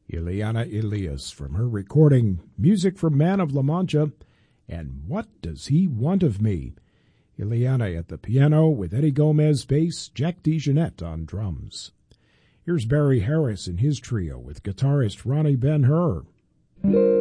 Ileana Elias from her recording Music for Man of La Mancha and What Does He Want of Me? Ileana at the piano with Eddie Gomez bass, Jack DeJohnette on drums. Here's Barry Harris and his trio with guitarist Ronnie Ben-Hur.